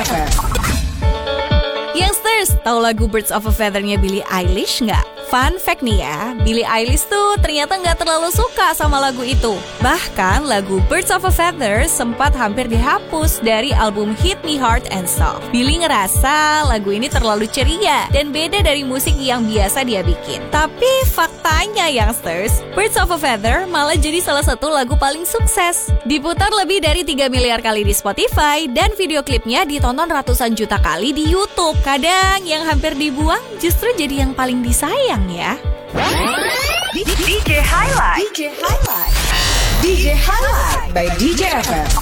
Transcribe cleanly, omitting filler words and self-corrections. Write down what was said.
FM. Youngsters, tahu lagu Birds of a Feather-nya Billie Eilish nggak? Fun fact nih ya, Billie Eilish tuh ternyata nggak terlalu suka sama lagu itu. Bahkan lagu Birds of a Feather sempat hampir dihapus dari album Hit Me Hard and Soft. Billie ngerasa lagu ini terlalu ceria dan beda dari musik yang biasa dia bikin. Tapi faktanya Youngsters, Birds of a Feather malah jadi salah satu lagu paling sukses. Diputar lebih dari 3 miliar kali di Spotify dan video klipnya ditonton ratusan juta kali di YouTube. Kadang yang hampir dibuang justru jadi yang paling disayang ya. DJ Highlight by DJ FM.